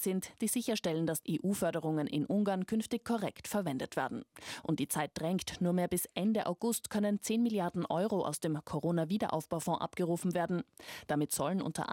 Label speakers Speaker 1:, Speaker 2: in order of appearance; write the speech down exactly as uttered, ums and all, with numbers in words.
Speaker 1: sind, die sicherstellen, dass E U-Förderungen in Ungarn künftig korrekt verwendet werden. Und die Zeit drängt. Nur mehr bis Ende August können zehn Milliarden Euro aus dem Corona-Wiederaufbaufonds abgerufen werden. Damit sollen unter